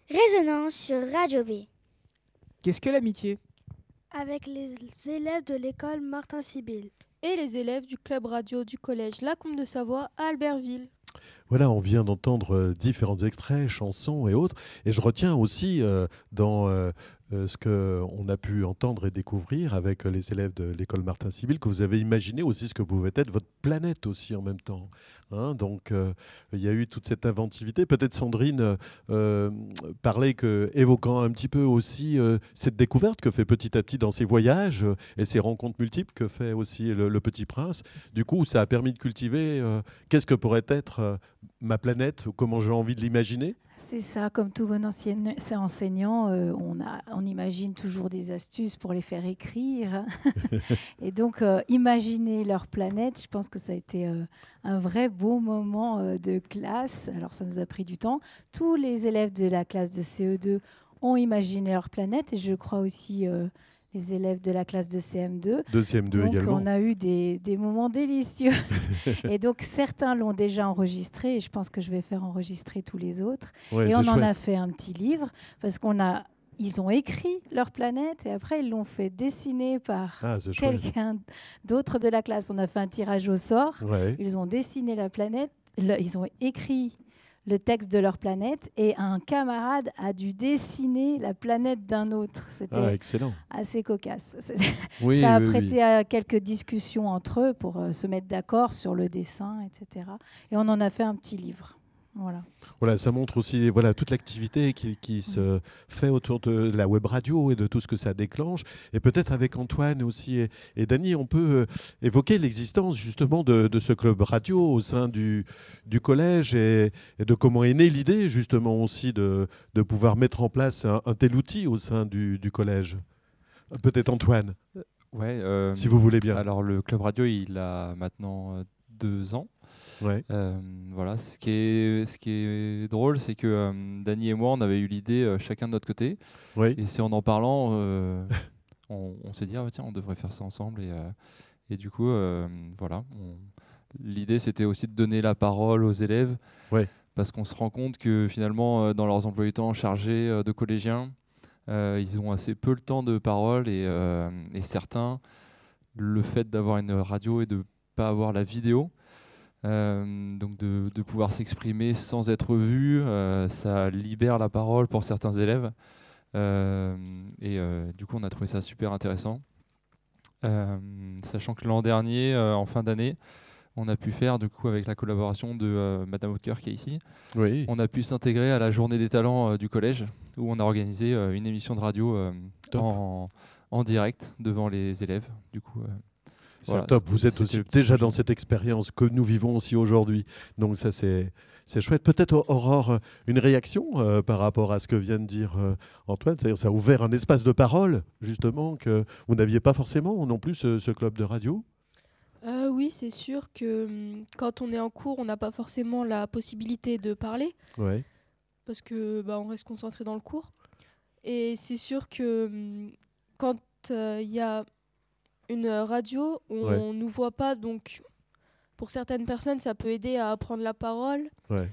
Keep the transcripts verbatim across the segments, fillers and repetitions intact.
Résonance sur Radio B. Qu'est-ce que l'amitié? Avec les élèves de l'école Martin-Sibylle. Et les élèves du club radio du collège Lacombe de Savoie à Albertville. Voilà, on vient d'entendre euh, différents extraits, chansons et autres. Et je retiens aussi euh, dans euh, euh, ce qu'on a pu entendre et découvrir avec euh, les élèves de l'école Martin-Sibylle, que vous avez imaginé aussi ce que pouvait être votre planète aussi en même temps. Hein, donc, euh, il y a eu toute cette inventivité. Peut-être Sandrine euh, parlait, que, évoquant un petit peu aussi euh, cette découverte que fait petit à petit dans ses voyages euh, et ses rencontres multiples que fait aussi le, le Petit Prince. Du coup, ça a permis de cultiver euh, qu'est-ce que pourrait être euh, ma planète, ou comment j'ai envie de l'imaginer. C'est ça, comme tout bon enseignant, enseignant euh, on, a, on imagine toujours des astuces pour les faire écrire. Et donc, euh, imaginer leur planète, je pense que ça a été euh, un vrai beau moment euh, de classe. Alors, ça nous a pris du temps. Tous les élèves de la classe de C E deux ont imaginé leur planète, et je crois aussi euh, les élèves de la classe de C M deux. De C M deux donc, également. On a eu des, des moments délicieux. Et donc, certains l'ont déjà enregistré, et je pense que je vais faire enregistrer tous les autres. Ouais, et on chouette. en a fait un petit livre, parce qu'on a, ils ont écrit leur planète, et après, ils l'ont fait dessiner par Ah, c'est chouette. quelqu'un d'autre de la classe. On a fait un tirage au sort. Ouais. Ils ont dessiné la planète, le- ils ont écrit le texte de leur planète, et un camarade a dû dessiner la planète d'un autre. C'était Ah, excellent. assez cocasse. C'est- Oui, Ça a oui, oui. prêté à quelques discussions entre eux pour euh, se mettre d'accord sur le dessin, et cetera. Et on en a fait un petit livre. Voilà. Voilà, ça montre aussi voilà, toute l'activité qui, qui se fait autour de la web radio et de tout ce que ça déclenche. Et peut-être avec Antoine aussi et, et Dany, on peut euh, évoquer l'existence justement de, de ce club radio au sein du, du collège, et, et de comment est née l'idée justement aussi de, de pouvoir mettre en place un, un tel outil au sein du, du collège. Peut-être Antoine, Ouais, euh, si vous voulez bien. Alors le club radio, il a maintenant euh, deux ans. Ouais. Euh, voilà, ce qui est, ce qui est drôle, c'est que euh, Dany et moi, on avait eu l'idée euh, chacun de notre côté. Oui. Et c'est en en parlant, euh, on, on s'est dit, ah, bah, tiens, on devrait faire ça ensemble. Et, euh, et du coup, euh, voilà. on- L'idée, c'était aussi de donner la parole aux élèves. Ouais. Parce qu'on se rend compte que finalement, euh, dans leurs emplois du temps chargés euh, de collégiens, euh, ils ont assez peu le temps de parole. Et, euh, et certains, le fait d'avoir une radio et de ne pas avoir la vidéo, euh, donc de, de pouvoir s'exprimer sans être vu, euh, ça libère la parole pour certains élèves. Euh, et euh, du coup, on a trouvé ça super intéressant. Euh, sachant que l'an dernier, euh, en fin d'année, on a pu faire, du coup, avec la collaboration de euh, Madame Hautecoeur qui est ici, Oui. on a pu s'intégrer à la journée des talents euh, du collège, où on a organisé euh, une émission de radio euh, Top. en, en direct devant les élèves. Du coup, euh, C'est voilà, top, c'était- vous êtes c'était aussi le petit déjà projet. dans cette expérience que nous vivons aussi aujourd'hui. Donc ça, c'est, c'est chouette. Peut-être, Aurore, une réaction euh, par rapport à ce que vient de dire euh, Antoine. C'est-à-dire ça a ouvert un espace de parole, justement, que vous n'aviez pas forcément non plus, ce, ce club de radio. Euh, oui, c'est sûr que hum, quand on est en cours, on n'a pas forcément la possibilité de parler Ouais. parce que bah, on reste concentré dans le cours. Et c'est sûr que hum, quand il y a une radio, on Ouais. nous voit pas, donc pour certaines personnes, ça peut aider à prendre la parole Ouais.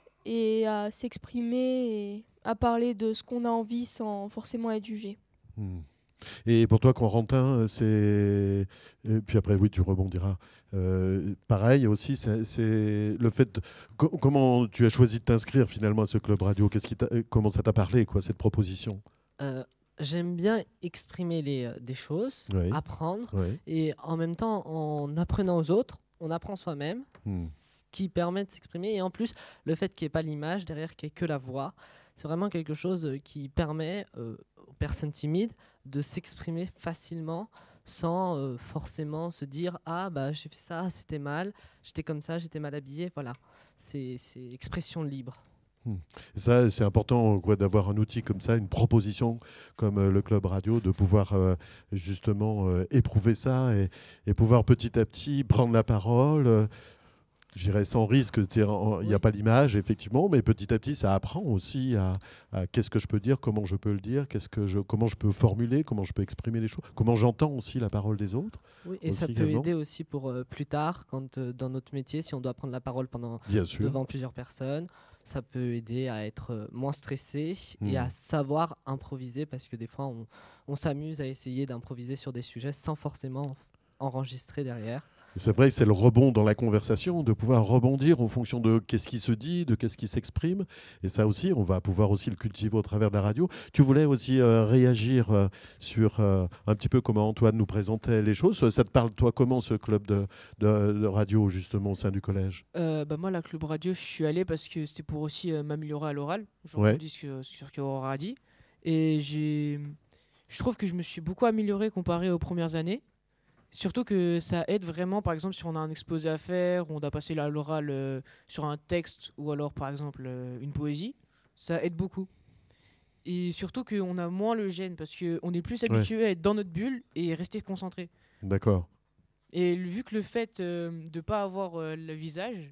et à s'exprimer et à parler de ce qu'on a envie sans forcément être jugé. Hmm. Et pour toi, Corentin, c'est... et puis après, oui, tu rebondiras. Euh, pareil aussi, c'est, c'est le fait... De... Co- comment tu as choisi de t'inscrire finalement à ce club radio? Qu'est-ce qui t'a... Comment ça t'a parlé, quoi, cette proposition? Euh, J'aime bien exprimer les, euh, des choses, Oui. apprendre, Ouais. et en même temps, en apprenant aux autres, on apprend soi-même, Hmm. ce qui permet de s'exprimer. Et en plus, le fait qu'il n'y ait pas l'image derrière, qu'il n'y ait que la voix, c'est vraiment quelque chose euh, qui permet euh, aux personnes timides de s'exprimer facilement sans euh, forcément se dire « Ah, bah, j'ai fait ça, c'était mal, j'étais comme ça, j'étais mal habillé ». Voilà, c'est c'est expression libre. Et ça, c'est important, quoi, d'avoir un outil comme ça, une proposition comme euh, le club radio, de pouvoir euh, justement euh, éprouver ça et, et pouvoir petit à petit prendre la parole. euh, je dirais sans risque, c'est-à-dire, en- il n'y a Oui. pas d'image, effectivement, mais petit à petit, ça apprend aussi à, à qu'est-ce que je peux dire, comment je peux le dire, qu'est-ce que je, comment je peux formuler, comment je peux exprimer les choses, comment j'entends aussi la parole des autres. Oui, et Aussi ça peut également. aider aussi pour euh, plus tard, quand euh, dans notre métier, si on doit prendre la parole pendant Bien sûr. devant plusieurs personnes, ça peut aider à être euh, moins stressé Mmh. et à savoir improviser parce que des fois on, on s'amuse à essayer d'improviser sur des sujets sans forcément enregistrer derrière. C'est vrai que c'est le rebond dans la conversation, de pouvoir rebondir en fonction de qu'est-ce qui se dit, de qu'est-ce qui s'exprime. Et ça aussi, on va pouvoir aussi le cultiver au travers de la radio. Tu voulais aussi euh, réagir euh, sur euh, un petit peu comment Antoine nous présentait les choses. Ça te parle, toi, comment ce club de, de, de radio, justement, au sein du collège ? Euh, bah moi, la club radio, je suis allé parce que c'était pour aussi euh, m'améliorer à l'oral. Je Ouais. rebondis sur, sur ce qu'Aurore a dit. Et j'ai, je trouve que je me suis beaucoup amélioré comparé aux premières années. Surtout que ça aide vraiment, par exemple, si on a un exposé à faire, ou on doit passer à l'oral euh, sur un texte, ou alors, par exemple, euh, une poésie, ça aide beaucoup. Et surtout qu'on a moins le gêne, parce qu'on est plus habitué à être dans notre bulle et rester concentré. D'accord. Et le- vu que le fait euh, de ne pas avoir euh, le visage,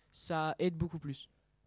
ça aide beaucoup plus.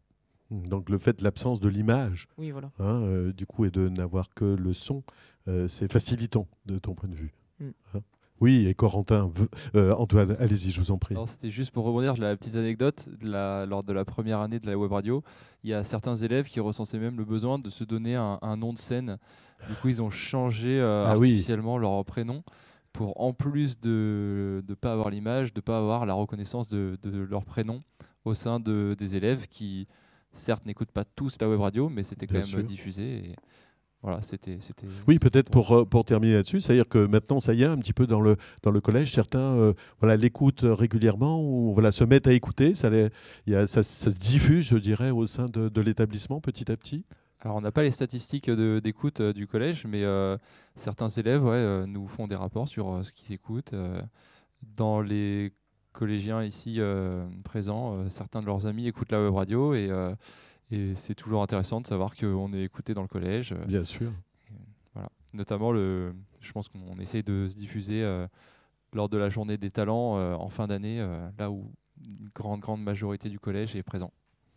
Donc le fait de l'absence de l'image, Oui, voilà. hein, euh, du coup, et de n'avoir que le son, euh, c'est facilitant de ton point de vue. Mm. Hein ? Oui, et Corentin, veut- euh, Antoine, allez-y, je vous en prie. Alors, c'était juste pour rebondir, la petite anecdote, de la- lors de la première année de la web radio, il y a certains élèves qui ressensaient même le besoin de se donner un, un nom de scène. Du coup, ils ont changé euh, Ah oui. artificiellement leur prénom pour, en plus de ne pas avoir l'image, de ne pas avoir la reconnaissance de, de leur prénom au sein de, des élèves qui, certes, n'écoutent pas tous la web radio, mais c'était quand Bien même sûr. diffusé. Et voilà, c'était, c'était, Oui, peut-être c'était pour, euh, pour terminer là-dessus, c'est-à-dire que maintenant, ça y est, un petit peu dans le, dans le collège, certains euh, voilà, l'écoutent régulièrement ou voilà, se mettent à écouter. Ça, les, il y a, ça, ça se diffuse, je dirais, au sein de, de l'établissement petit à petit. Alors, on n'a pas les statistiques de- d'écoute euh, du collège, mais euh, certains élèves ouais, euh, nous font des rapports sur euh, ce qu'ils écoutent. euh. Dans les collégiens ici euh, présents, euh, certains de leurs amis écoutent la web radio et, euh, et c'est toujours intéressant de savoir qu'on est écouté dans le collège. euh, Bien sûr. Voilà. Notamment, le, je pense qu'on essaye de se diffuser euh, lors de la journée des talents euh, en fin d'année, euh, là où une grande, grande majorité du collège est présent.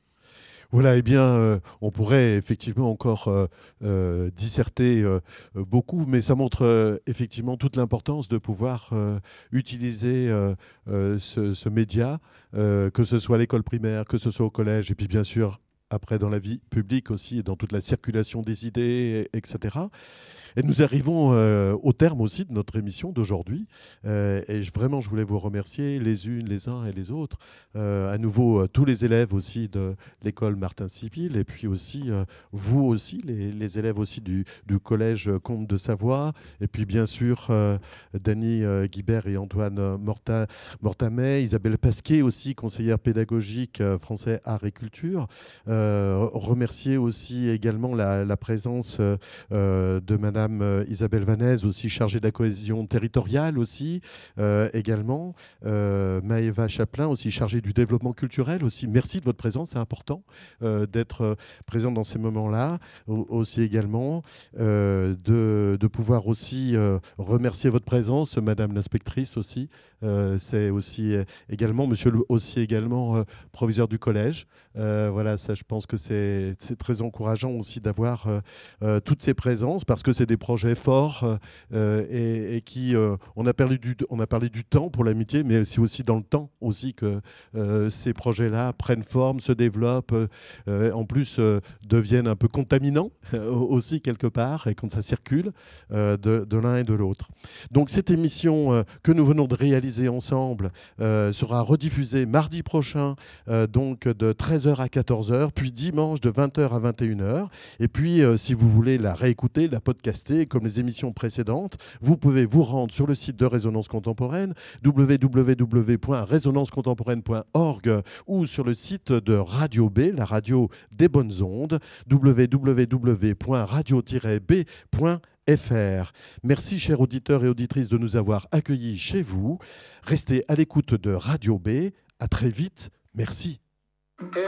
Voilà, eh bien, euh, on pourrait effectivement encore euh, euh, disserter euh, euh, beaucoup, mais ça montre euh, effectivement toute l'importance de pouvoir euh, utiliser euh, euh, ce, ce média, euh, que ce soit à l'école primaire, que ce soit au collège, et puis bien sûr après dans la vie publique aussi, et dans toute la circulation des idées, et cetera. Et nous arrivons euh, au terme aussi de notre émission d'aujourd'hui. Euh, et je, vraiment, je voulais vous remercier les unes, les uns et les autres. Euh, à nouveau, euh, tous les élèves aussi de l'école Martin-Sibille. Et puis aussi, euh, vous aussi, les, les élèves aussi du, du collège Comte de Savoie. Et puis bien sûr, euh, Dany euh, Guibert et Antoine euh, Morta, Mortamet. Isabelle Pasquet aussi, conseillère pédagogique euh, français art et culture. Euh, remercier aussi également la, la présence euh, euh, de Madame euh, Isabelle Vanez, aussi chargée de la cohésion territoriale aussi, euh, également. Euh, Maëva Chaplin, aussi chargée du développement culturel aussi. Merci de votre présence, c'est important euh, d'être euh, présent dans ces moments-là. Au- aussi également, euh, de, de pouvoir aussi euh, remercier votre présence, Madame l'inspectrice aussi. Euh, c'est aussi euh, également, Monsieur le, aussi également euh, proviseur du collège. Euh, voilà, ça, je pense que c'est c'est très encourageant aussi d'avoir euh, euh, toutes ces présences parce que c'est des projets forts euh, et, et qui, euh, on a parlé du, on a parlé du temps pour l'amitié, mais c'est aussi dans le temps aussi que euh, ces projets-là prennent forme, se développent, euh, en plus euh, deviennent un peu contaminants euh, aussi quelque part et quand ça circule euh, de, de l'un et de l'autre. Donc cette émission euh, que nous venons de réaliser ensemble euh, sera rediffusée mardi prochain, euh, donc de treize heures à quatorze heures, puis dimanche de vingt heures à vingt et une heures. Et puis, euh, si vous voulez la réécouter, la podcaster, comme les émissions précédentes, vous pouvez vous rendre sur le site de Résonance Contemporaine, w w w point résonance contemporaine point org, ou sur le site de Radio B, la radio des bonnes ondes, w w w point radio tiret b point f r. Merci, chers auditeurs et auditrices, de nous avoir accueillis chez vous. Restez à l'écoute de Radio B. À très vite. Merci.